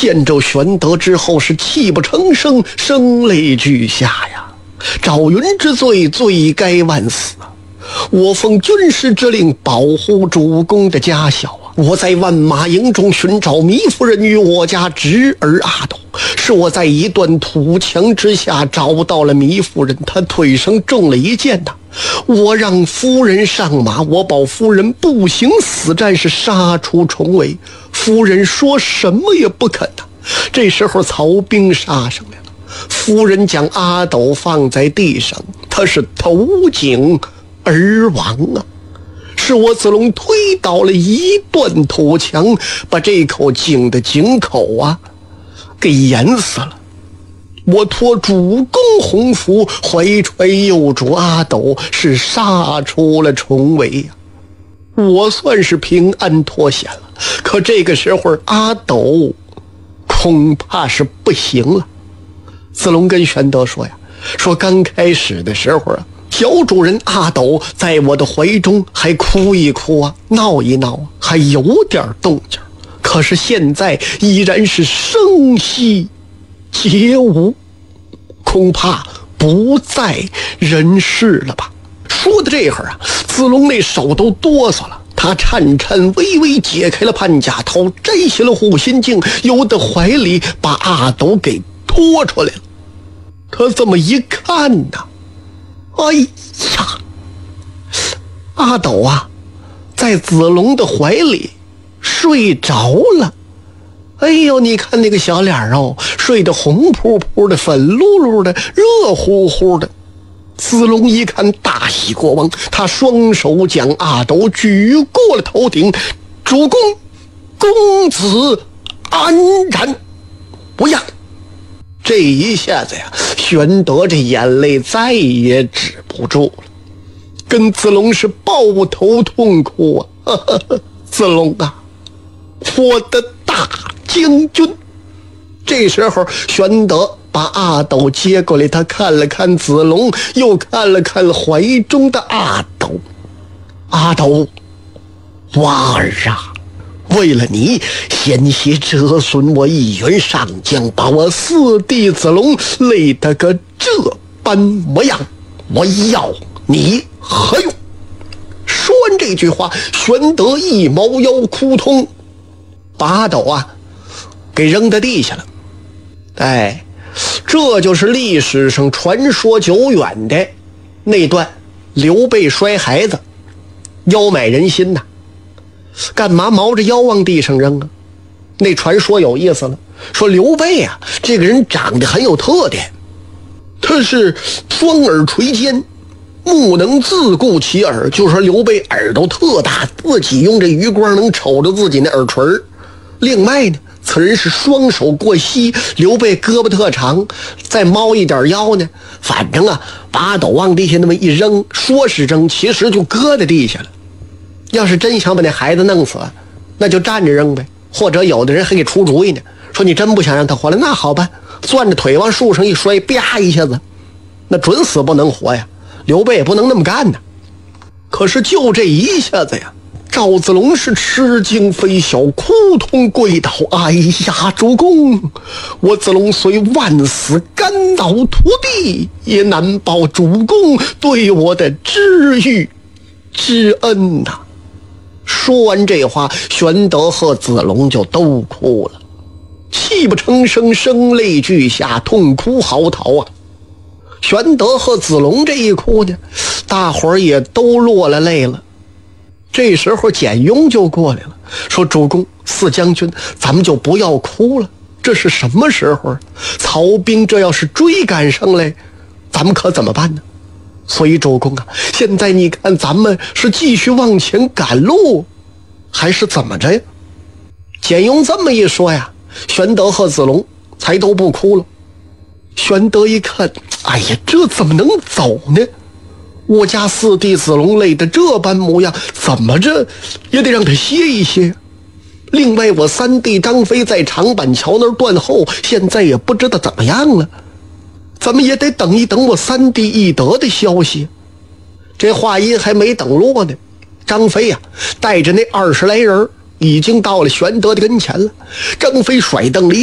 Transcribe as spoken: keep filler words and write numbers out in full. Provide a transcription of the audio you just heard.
见着玄德之后是泣不成声，声泪俱下呀。赵云之罪，罪该万死啊！我奉军师之令保护主公的家小啊！我在万马营中寻找糜夫人与我家侄儿阿斗，是我在一段土墙之下找到了糜夫人，她腿上中了一箭呐、啊。我让夫人上马，我保夫人步行死战，是杀出重围。夫人说什么也不肯呐、啊。这时候曹兵杀上来了，夫人将阿斗放在地上，他是投井而亡啊！是我子龙推倒了一段土墙，把这口井的井口啊给淹死了。我托主公洪福，怀揣幼主阿斗，是杀出了重围呀、啊！我算是平安脱险了。可这个时候阿斗恐怕是不行了。子龙跟玄德说呀，说刚开始的时候啊，小主人阿斗在我的怀中还哭一哭啊，闹一闹啊，还有点动静。可是现在依然是声息皆无，恐怕不在人世了吧。说到这会儿啊，子龙那手都哆嗦了，他颤颤巍巍解开了潘甲头，摘下了护心镜，由得怀里把阿斗给拖出来了。他这么一看呢，哎呀，阿斗啊在子龙的怀里睡着了。哎呦，你看那个小脸哦，睡得红扑扑的，粉噜噜的，热乎乎的。子龙一看大喜过望，他双手将阿斗举过了头顶，主公，公子安然不恙。这一下子呀，玄德这眼泪再也止不住了，跟子龙是抱头痛哭啊！呵呵呵，子龙啊，我的大将军！这时候玄德把阿斗接过来，他看了看子龙，又看了看怀中的阿斗。阿斗，娃儿啊，为了你险些折损我一员上将，把我四弟子龙累得个这般模样，我要你何用？说完这句话，玄德一猫腰哭通，把阿斗啊给扔在地下了。哎，这就是历史上传说久远的那段刘备摔孩子，腰买人心呐、啊。干嘛毛着腰往地上扔啊？那传说有意思了，说刘备啊这个人长得很有特点，他是双耳垂肩，目能自顾其耳，就是说刘备耳朵特大，自己用这余光能瞅着自己那耳垂。另外呢，此人是双手过膝，刘备胳膊特长，再猫一点腰呢，反正啊把阿斗往地下那么一扔，说是扔，其实就搁在地下了。要是真想把那孩子弄死，那就站着扔呗，或者有的人还给出主意呢，说你真不想让他活了，那好吧，攥着腿往树上一摔，啪一下子，那准死不能活呀。刘备也不能那么干呢。可是就这一下子呀，赵子龙是吃惊非小，哭痛跪倒，哎呀，主公，我子龙虽万死肝脑涂地，也难报主公对我的知遇之恩呐、啊。说完这话，玄德和子龙就都哭了，泣不成声，声泪俱下，痛哭嚎啕啊。玄德和子龙这一哭呢，大伙儿也都落了泪了。这时候简雍就过来了，说主公四将军，咱们就不要哭了，这是什么时候？曹兵这要是追赶上来，咱们可怎么办呢？所以主公啊，现在你看咱们是继续往前赶路还是怎么着呀？简雍这么一说呀，玄德和子龙才都不哭了。玄德一看，哎呀，这怎么能走呢？我家四弟子龙累得这般模样，怎么着也得让他歇一歇。另外我三弟张飞在长板桥那儿断后，现在也不知道怎么样了，咱们也得等一等我三弟翼德的消息。这话音还没等落呢，张飞呀、啊、带着那二十来人已经到了玄德的跟前了。张飞甩蹬了一